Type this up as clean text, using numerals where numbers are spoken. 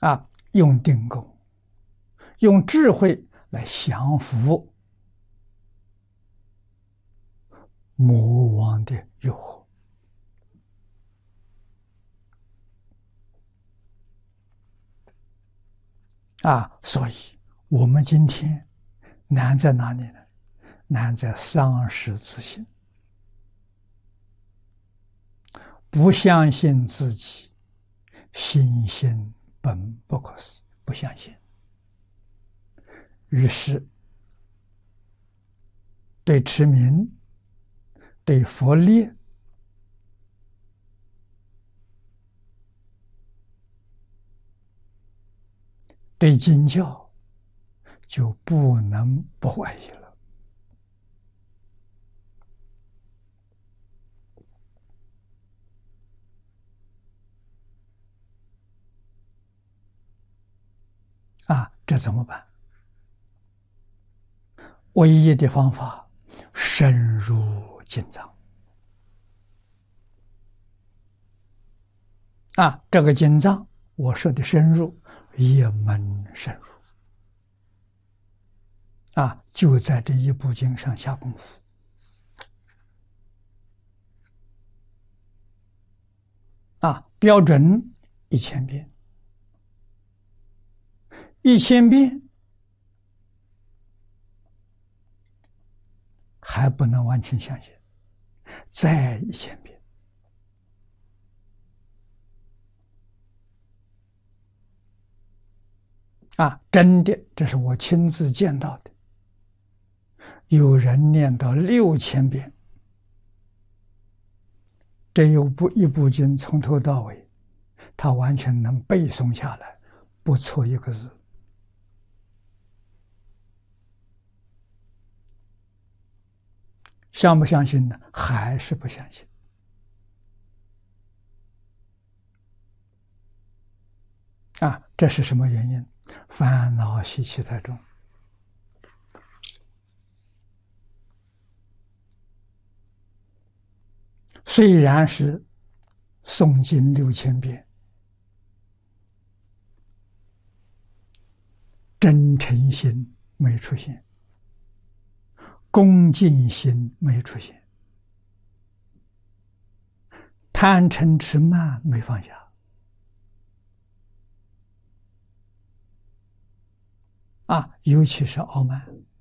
用定功，用智慧来降服魔王的诱惑。所以我们今天难在哪里呢？难在丧失自信，不相信自己心性本不可思，不相信，于是对持名、对佛力、对经教就不能不怀疑了。这怎么办？唯一的方法，深入经藏。这个经藏，我说的深入，一门深入。就在这一部经上下功夫。标准1000遍。1000遍还不能完全相信，再1000遍。真的，这是我亲自见到的。有人念到6000遍，这一部经从头到尾，他完全能背诵下来，不错一个字。相不相信呢？还是不相信。这是什么原因？烦恼习气太重。虽然是诵经6000遍，真诚心没出现，恭敬心没出现，贪嗔痴慢没放下。尤其是傲慢。